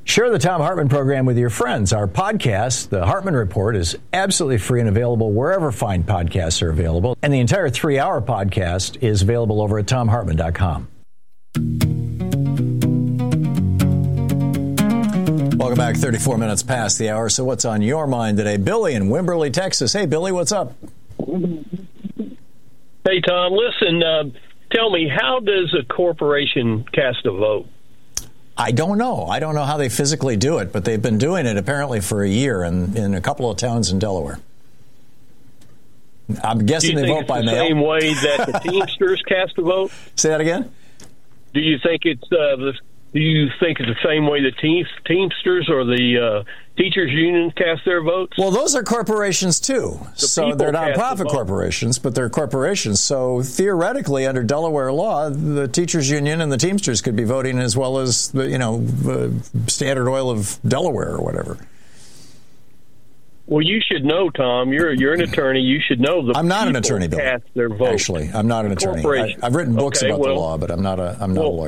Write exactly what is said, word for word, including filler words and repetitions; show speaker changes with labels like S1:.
S1: Share the Thom Hartmann program with your friends. Our podcast, The Hartmann Report, is absolutely free and available wherever fine podcasts are available. And the entire three-hour podcast is available over at thom hartmann dot com. Welcome back. thirty-four minutes past the hour. So what's on your mind today? Billy in Wimberley, Texas. Hey, Billy, what's up?
S2: Hey, Tom, listen, uh, tell me, how does a corporation cast a vote?
S1: I don't know. I don't know how they physically do it, but they've been doing it apparently for a year in, in a couple of towns in Delaware. I'm guessing they vote by mail.
S2: Do you think it's the same way that the Teamsters cast a vote?
S1: Say that again?
S2: Do you think it's uh, the Do you think it's the same way the team, Teamsters or the uh, teachers' union cast their votes?
S1: Well, those are corporations, too.
S2: The
S1: so they're nonprofit the corporations, but they're corporations. So theoretically, under Delaware law, the teachers' union and the Teamsters could be voting as well as, the, you know, the Standard Oil of Delaware or whatever.
S2: Well, you should know, Tom. You're you're an attorney. You should know the
S1: I'm not an attorney, Bill.
S2: Cast their vote.
S1: Actually, I'm not an attorney. I, I've written books
S2: okay,
S1: about
S2: well,
S1: the law, but I'm not a I'm not
S2: well,
S1: a lawyer.